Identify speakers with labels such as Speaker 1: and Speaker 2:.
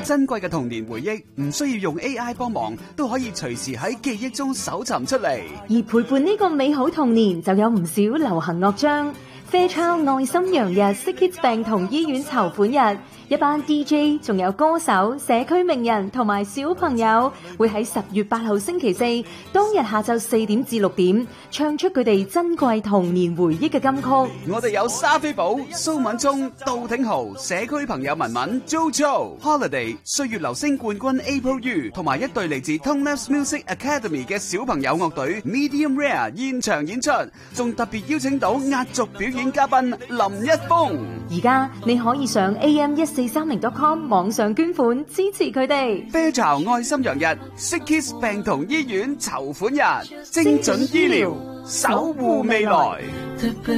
Speaker 1: 珍貴嘅童年回憶，唔需要用 AI 幫忙，都可以隨時喺記憶中搜尋出嚟。
Speaker 2: 而陪伴呢個美好童年，就有唔少流行樂章。Fairchild 愛心洋日 Sick Kids 病童醫院籌款日，一班 DJ 仲有歌手、社區名人同埋小朋友會喺10月8號星期四當日下晝4點至6點唱出佢哋珍貴童年回憶嘅金曲。
Speaker 1: 我哋有沙菲寶、蘇敏聰、杜挺豪、社區朋友文文、JoJo、Holiday、歲月流星冠軍 April U 同埋一隊嚟自 Tonelabs Music Academy 嘅小朋友樂隊 Medium Rare 現場演出，仲特別邀請到壓軸表演嘉賓林一峰。
Speaker 2: 而家你可以上 am1430.com 網上捐款支持佢哋。
Speaker 1: Fairchild 愛心洋日 Sick Kids 病童醫院籌款日，精準醫療，守護未來。